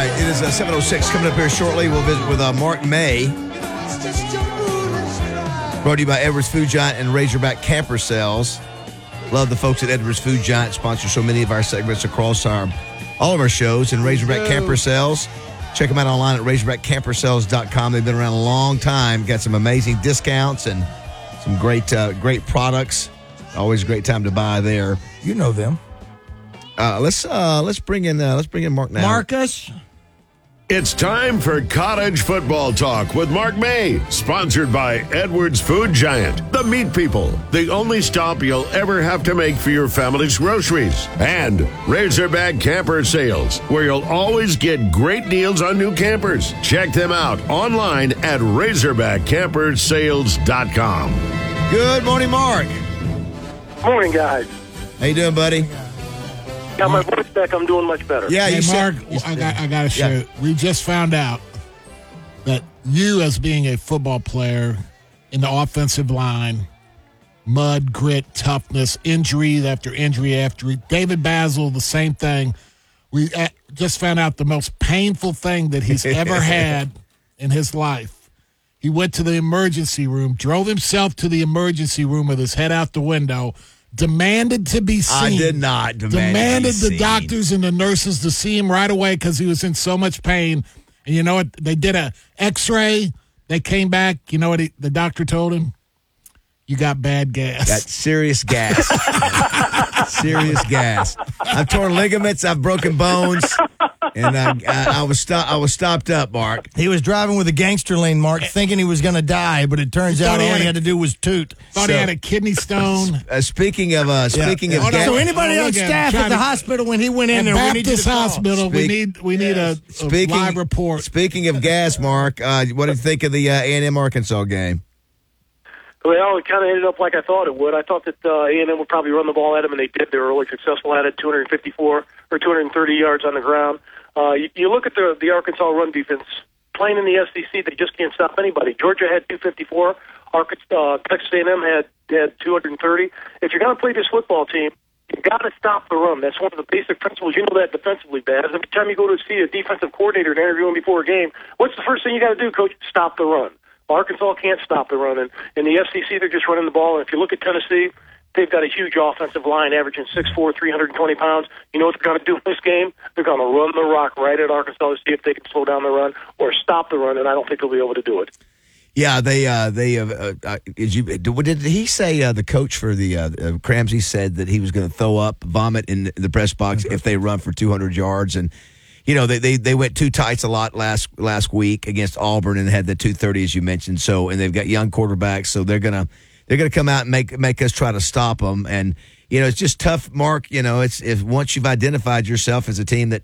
right, it is 7:06. Coming up here shortly, we'll visit with Mark May. Brought to you by Edwards Food Giant and Razorback Camper Sales. Love the folks at Edwards Food Giant, sponsor so many of our segments across all of our shows. And Razorback Camper Sales, check them out online at RazorbackCamperSales.com. They've been around a long time. Got some amazing discounts and some great products. Always a great time to buy there. You know them. Let's bring in Mark now. Marcus. It's time for Cottage Football Talk with Mark May, sponsored by Edwards Food Giant, the meat people, the only stop you'll ever have to make for your family's groceries, and Razorback Camper Sales, where you'll always get great deals on new campers. Check them out online at RazorbackCamperSales.com. Good morning, Mark. Morning, guys. How you doing, buddy? Got my voice back. I'm doing much better. Yeah, Hey, Mark, I got to show you. We just found out that you, as being a football player in the offensive line, mud, grit, toughness, injury after injury after David Basil, the same thing. We just found out the most painful thing that he's ever had in his life. He went to the emergency room, drove himself to the emergency room with his head out the window, demanded to be seen. I did not demanded the doctors and the nurses to see him right away because he was in so much pain. And you know what? They did a X-ray. They came back. You know what the doctor told him? You got bad gas. Got serious gas. Serious gas. I've torn ligaments. I've broken bones. And I was stopped up, Mark. He was driving with a gangster lane, Mark, thinking he was going to die, but it turns out all he had to do was toot. Thought he had a kidney stone. Speaking of gas. So anybody on staff at the hospital when he went in there, we need Baptist Hospital, we need a live report. Speaking of gas, Mark, what did you think of the A&M Arkansas game? Well, it kind of ended up like I thought it would. I thought that A&M would probably run the ball at them, and they did. They were really successful at it, 254 or 230 yards on the ground. You look at the Arkansas run defense. Playing in the SEC, they just can't stop anybody. Georgia had 254. Texas A&M had 230. If you're going to play this football team, you've got to stop the run. That's one of the basic principles. You know that defensively, Baz. Every time you go to see a defensive coordinator to interview him before a game, what's the first thing you got to do, Coach? Stop the run. Arkansas can't stop the run. And in the SEC, they're just running the ball. And if you look at Tennessee, they've got a huge offensive line averaging 6'4", 320 pounds. You know what they're going to do in this game? They're going to run the rock right at Arkansas to see if they can slow down the run or stop the run, and I don't think they'll be able to do it. Yeah, did he say the coach for the Cramsey said that he was going to vomit in the press box if they run for 200 yards? And you know, they went two tights a lot last week against Auburn and had the 230 as you mentioned. So, and they've got young quarterbacks, so they're gonna come out and make us try to stop them. And you know, it's just tough, Mark. You know, if once you've identified yourself as a team that